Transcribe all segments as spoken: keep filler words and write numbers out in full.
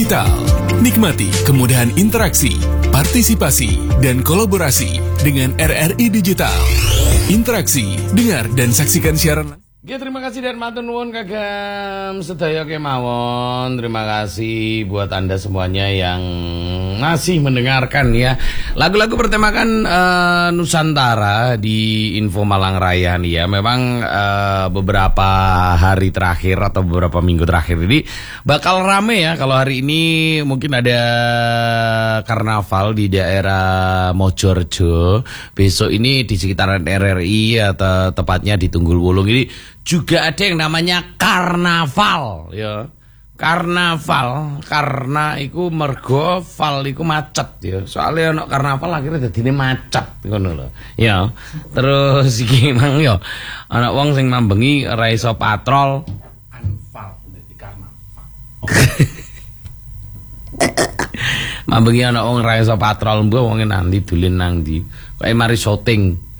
Digital. Nikmati kemudahan interaksi, partisipasi, dan kolaborasi dengan R R I Digital. Interaksi, dengar, dan saksikan siaran. Ya, terima kasih dan matur nuwun kagem sedaya kemawon. Terima kasih buat Anda semuanya yang masih mendengarkan ya. Lagu-lagu bertemakan uh, Nusantara di Info Malang Raya nih ya. Memang uh, beberapa hari terakhir atau beberapa minggu terakhir ini bakal rame ya. Kalau hari ini mungkin ada karnaval di daerah Mojorejo. Besok ini di sekitaran R R I atau tepatnya di Tunggul Wulung ini juga ada yang namanya karnaval ya. Karnaval karena iku mergo val iku macet ya. Soalnya ono karnaval akhirnya dadine macet ngono lho. Ya. Terus iki mang ya ana wong sing mambengi ora iso patrol anval dadi karnaval. Mambengi ana wong ora iso patrol mbok wong nanti dolen nang ndi. Kok mari syuting.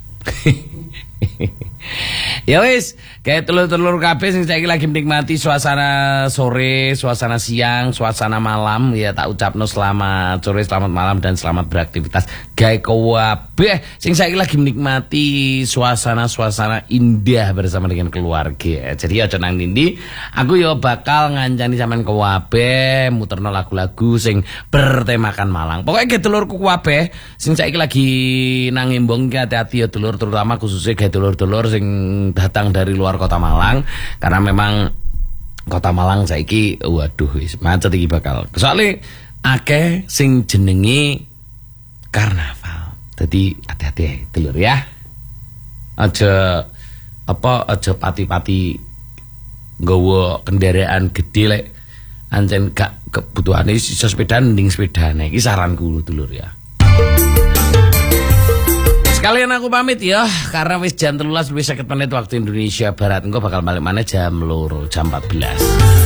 Ya wis, kayak telur-telur kabeh sing saiki lagi menikmati suasana sore, suasana siang, suasana malam ya, tak ucapno selamat sore, selamat malam dan selamat beraktivitas. Gawe kabeh sing saiki lagi menikmati suasana-suasana indah bersama dengan keluarga. Jadi aja nang ndi, aku yo bakal ngancani sampean kabeh muterno lagu-lagu sing bertemakan Malang. Pokoknya ge telurku kabeh sing saiki lagi nang embong ki hati-hati ya telur, terutama khususnya ge telur-telur sing datang dari luar kota Malang, karena memang kota Malang saiki waduh wis macet iki bakal. Soale akeh sing jenenge karnaval. Jadi hati-hati telur ya. Aja apa aja pati-pati nggawa kendaraan gede lek ancen gak kebutuhane iso sepedaan mending sepedane. Iki saranku telur ya. Sekalian aku pamit ya, karena wis jam telulas lebih seket menit waktu Indonesia Barat. Engko bakal balik mana jam loro, jam empat belas.